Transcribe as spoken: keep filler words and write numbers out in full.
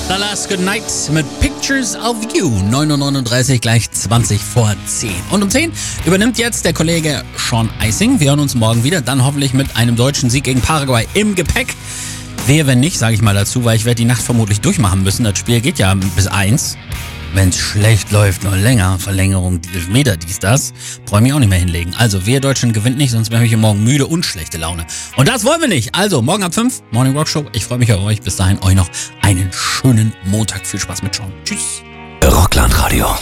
The Last Good Night mit Pictures of You. neun Uhr neununddreißig, gleich zwanzig vor zehn. Und um zehn übernimmt jetzt der Kollege Sean Eising. Wir hören uns morgen wieder, dann hoffentlich mit einem deutschen Sieg gegen Paraguay im Gepäck. Wehe, wenn nicht, sage ich mal dazu, weil ich werde die Nacht vermutlich durchmachen müssen. Das Spiel geht ja bis eins. Wenn es schlecht läuft, noch länger, Verlängerung, Meter, dies, das, brauche ich mich auch nicht mehr hinlegen. Also, wehe, Deutschland gewinnt nicht, sonst wäre ich hier morgen müde und schlechte Laune. Und das wollen wir nicht. Also, morgen ab fünf, Morning Rock Show. Ich freue mich auf euch. Bis dahin, euch noch einen schönen Montag. Viel Spaß mit Sean. Tschüss. Rockland Radio.